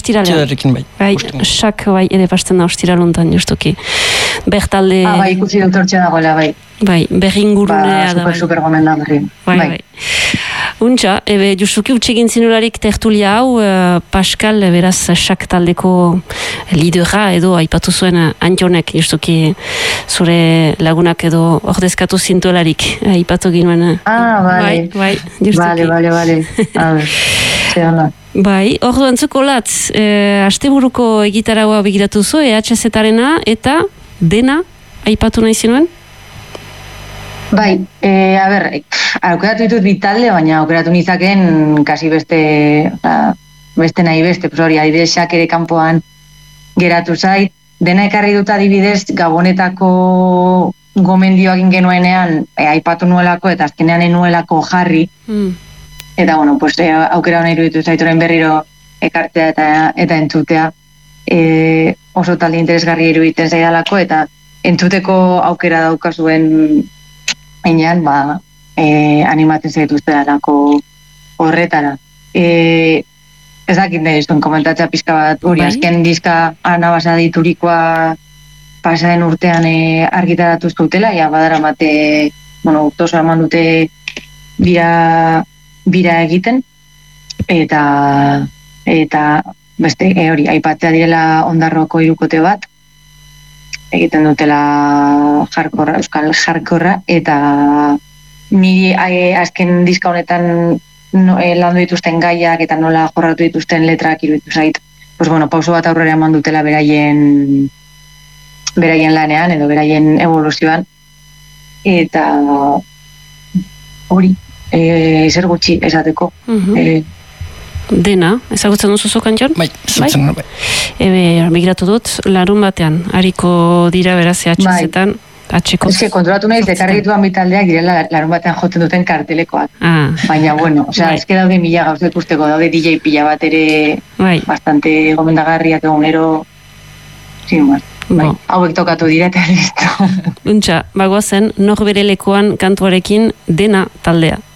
Ostiralekin bai. Bai, sak bai, ere pasten da ostiraluntan, justuki. Bertalde... bai, ikusi dut hortxe dagoela, bai. Bai, berringurunea da. Super gomendagarri. Bai. Untxa, justuki utxegin zinularik tertulia hau, Pascal, beraz, sak taldeko lidera edo aipatu zuen Antionek, justuki zure lagunak edo ordezkatu zintuelarik, aipatu ginoen. Bai, justuki. Bale. Zer Bai, ordu antzuko latz, asteburuko egitaragoa begiratu zu, EHZ-arena eta dena aipatu nahi zinuen? Bai, aukeratu ditut bitalde, baina aukeratu nizaken kasi beste nahi beste, hori adibidezak ere kanpoan geratu zait. Dena ekarri dut adibidez, Gabonetako gomendioak ingenuenean aipatu nuelako eta azkenean enuelako jarri. Eta, aukera hona iruditu zaitoren berriro ekartea eta entzutea. Oso talde interesgarri iruditen zaidalako eta entzuteko aukera daukazuen heinean, animatzen zaituzte dalako horretara. Ez dakit nahi zuen komentatzea pixka bat, hori azken diska anabasa diturikoa pasaren urtean argitaratu zutela, badara mate, toso eman dute bira egiten, eta beste hori aipatzea direla Ondarroko hirukote bat, egiten dutela euskal jarkorra, eta niri azken diska honetan landu dituzten gaiak eta nola jorratu dituzten letrak iruditu zait. Pauso bat aurrera eman dutela beraien lanean edo beraien evoluzioan, eta hori zer gutxi esateko. Dena, ezagutzen duzu zokan, Jon? Bai, ezagutzen bai. Migratu dut, larun batean, hariko dira beraz EHZ-etan, atxeko. Ez que kontrolatu nahiz, dekarri dituan bitaldeak direla larun batean jotzen duten kartelekoak. Baina, ez que daude mila gauza ikusteko, daude DJ pila bat ere bastante gomendagarriak egunero, hauek tokatu dira eta listo. Untxa, bagoazen, nor bere lekuan kantuarekin dena taldea.